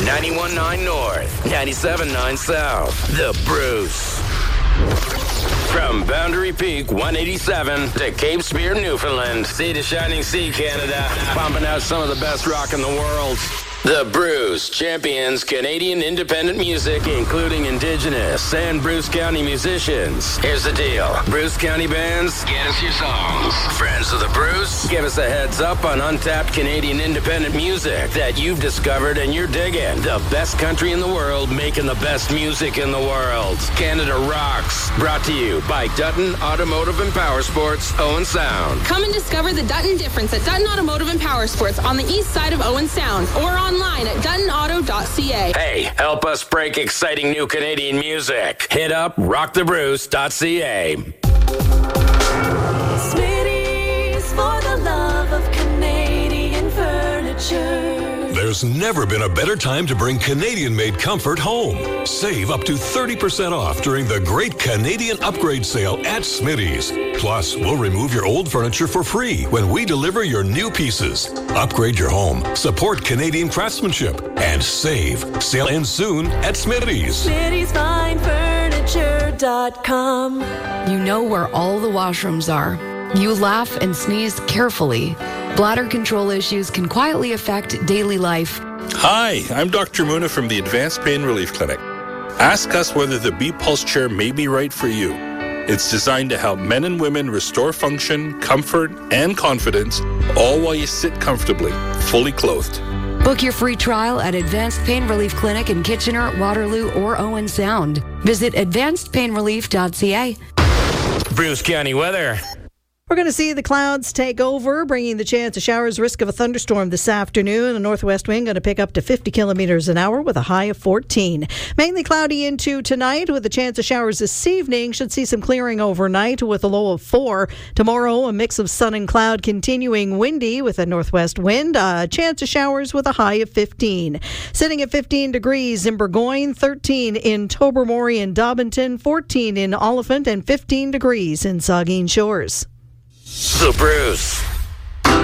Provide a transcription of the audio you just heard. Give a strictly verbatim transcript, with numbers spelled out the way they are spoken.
ninety-one point nine North, ninety-seven point nine South. The Bruce. From Boundary Peak one eighty-seven to Cape Spear, Newfoundland. Sea to shining sea, Canada. Pumping out some of the best rock in the world. The Bruce champions Canadian independent music, including Indigenous and Bruce County musicians. Here's the deal. Bruce County bands, get us your songs. Friends of the Bruce, give us a heads up on untapped Canadian independent music that you've discovered and you're digging. The best country in the world, making the best music in the world. Canada Rocks, brought to you by Dutton Automotive and Power Sports, Owen Sound. Come and discover the Dutton difference at Dutton Automotive and Power Sports on the east side of Owen Sound, or on online at dutton auto dot c a. Hey, help us break exciting new Canadian music. Hit up rock the bruce dot c a. Smitty's for the love of Canadian furniture. There's never been a better time to bring Canadian-made comfort home. Save up to thirty percent off during the Great Canadian Upgrade Sale at Smitty's. Plus, we'll remove your old furniture for free when we deliver your new pieces. Upgrade your home, support Canadian craftsmanship, and save. Sale ends soon at Smitty's. Smitty's Fine Furniture dot com. You know where all the washrooms are. You laugh and sneeze carefully. Bladder control issues can quietly affect daily life. Hi, I'm Doctor Muna from the Advanced Pain Relief Clinic. Ask us whether the B-Pulse chair may be right for you. It's designed to help men and women restore function, comfort, and confidence, all while you sit comfortably, fully clothed. Book your free trial at Advanced Pain Relief Clinic in Kitchener, Waterloo, or Owen Sound. Visit advanced pain relief dot c a. Bruce County weather. We're going to see the clouds take over, bringing the chance of showers, risk of a thunderstorm this afternoon. A northwest wind going to pick up to fifty kilometers an hour with a high of fourteen. Mainly cloudy into tonight with a chance of showers this evening. Should see some clearing overnight with a low of four. Tomorrow, a mix of sun and cloud, continuing windy with a northwest wind. A chance of showers with a high of fifteen. Sitting at fifteen degrees in Burgoyne, thirteen in Tobermory and Dobbinston, fourteen in Oliphant, and fifteen degrees in Saugeen Shores. The Bruce.